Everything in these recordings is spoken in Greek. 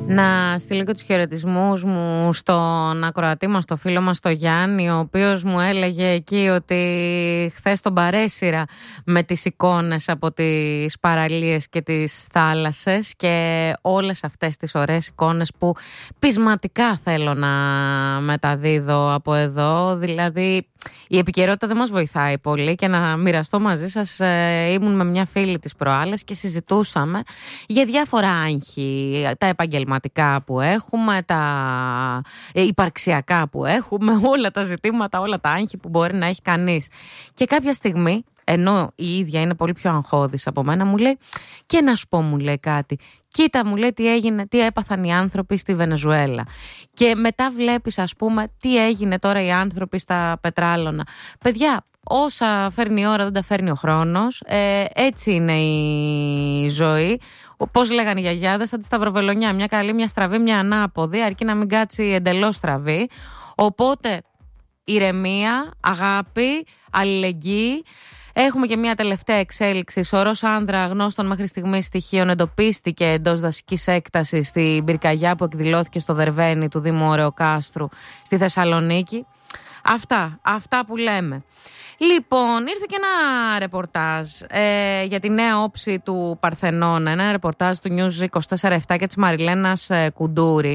Να στείλω και τους χαιρετισμούς μου στον ακροατή μας, το φίλο μας το Γιάννη, ο οποίος μου έλεγε εκεί ότι χθες τον παρέσυρα με τις εικόνες από τις παραλίες και τις θάλασσες και όλες αυτές τις ωραίες εικόνες που πεισματικά θέλω να μεταδίδω από εδώ. Δηλαδή η επικαιρότητα δεν μας βοηθάει πολύ και να μοιραστώ μαζί σας. Ήμουν με μια φίλη της προάλλες και συζητούσαμε για διάφορα άγχη, τα επαγγελματικά που έχουμε, τα υπαρξιακά που έχουμε, όλα τα ζητήματα, όλα τα άγχη που μπορεί να έχει κανείς. Και κάποια στιγμή, ενώ η ίδια είναι πολύ πιο αγχώδης από μένα, μου λέει, και να σου πω, μου λέει κάτι. Κοίτα, μου λέει, τι έγινε, τι έπαθαν οι άνθρωποι στη Βενεζουέλα. Και μετά βλέπεις, ας πούμε, τι έγινε τώρα οι άνθρωποι στα πετράλωνα. Παιδιά, όσα φέρνει η ώρα δεν τα φέρνει ο χρόνος. Έτσι είναι η ζωή. Πώς λέγανε οι γιαγιάδες, σαν τη σταυροβελονιά. Μια καλή, μια στραβή, μια ανάποδη, αρκεί να μην κάτσει εντελώς στραβή. Οπότε, ηρεμία, αγάπη, αλληλεγγύη. Έχουμε και μια τελευταία εξέλιξη. Σωρός άνδρα γνώστων μέχρι στιγμής στοιχείων εντοπίστηκε εντός δασικής έκτασης στην πυρκαγιά που εκδηλώθηκε στο Δερβαίνι του Δήμου Ωρεοκάστρου στη Θεσσαλονίκη. Αυτά που λέμε. Λοιπόν, ήρθε και ένα ρεπορτάζ για τη νέα όψη του Παρθενώνα. Ένα ρεπορτάζ του News 24/7 και της Μαριλένας Κουντούρη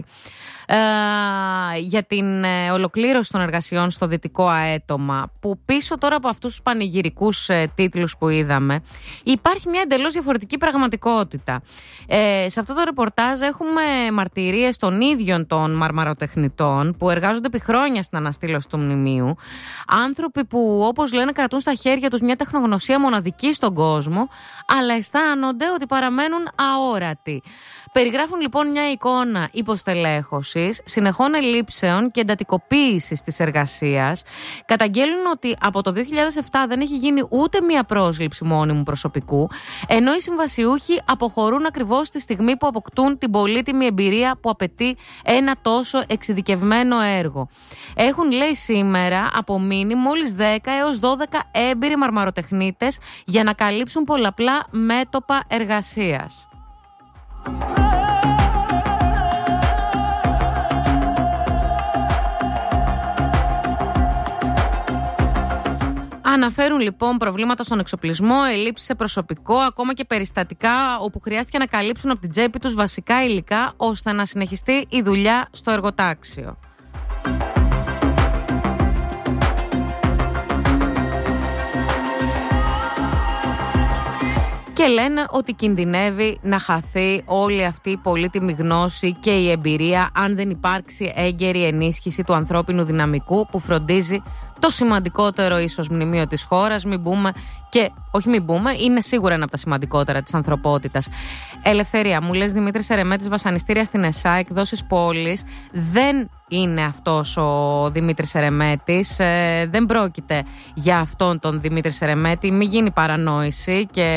για την ολοκλήρωση των εργασιών στο Δυτικό Αέτωμα, που πίσω τώρα από αυτούς τους πανηγυρικούς τίτλους που είδαμε υπάρχει μια εντελώς διαφορετική πραγματικότητα. Σε αυτό το ρεπορτάζ έχουμε μαρτυρίες των ίδιων των μαρμαροτεχνητών που εργάζονται επί χρόνια στην αναστήλωση του μνημείου, άνθρωποι που, όπως λένε, κρατούν στα χέρια τους μια τεχνογνωσία μοναδική στον κόσμο, αλλά αισθάνονται ότι παραμένουν αόρατοι. Περιγράφουν λοιπόν μια εικόνα υποστελέχωσης, συνεχών ελλείψεων και εντατικοποίησης της εργασίας. Καταγγέλνουν ότι από το 2007 δεν έχει γίνει ούτε μια πρόσληψη μόνιμου προσωπικού, ενώ οι συμβασιούχοι αποχωρούν ακριβώς τη στιγμή που αποκτούν την πολύτιμη εμπειρία που απαιτεί ένα τόσο εξειδικευμένο έργο. Έχουν, λέει, σήμερα απομείνει μόλις 10 έως 12 έμπειροι μαρμαροτεχνίτες για να καλύψουν πολλαπλά μέτωπα εργασίας. Αναφέρουν λοιπόν προβλήματα στον εξοπλισμό, ελλείψεις σε προσωπικό, ακόμα και περιστατικά όπου χρειάστηκε να καλύψουν από την τσέπη τους βασικά υλικά ώστε να συνεχιστεί η δουλειά στο εργοτάξιο. Και λένε ότι κινδυνεύει να χαθεί όλη αυτή η πολύτιμη γνώση και η εμπειρία αν δεν υπάρξει έγκαιρη ενίσχυση του ανθρώπινου δυναμικού που φροντίζει το σημαντικότερο ίσως μνημείο της χώρας, είναι σίγουρα ένα από τα σημαντικότερα της ανθρωπότητας. Ελευθερία, μου λες Δημήτρης Ερεμέτης, βασανιστήρια στην ΕΣΑ, εκδόσεις πόλης. Δεν είναι αυτός ο Δημήτρης Ερεμέτης, δεν πρόκειται για αυτόν τον Δημήτρη Ερεμέτη, μην γίνει παρανόηση και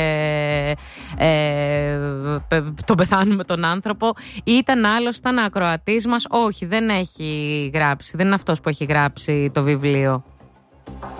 τον πεθάνουμε τον άνθρωπο. Ήταν άλλος, ήταν ακροατής μας. Όχι, δεν έχει γράψει, δεν είναι αυτός που έχει γράψει το βιβλίο.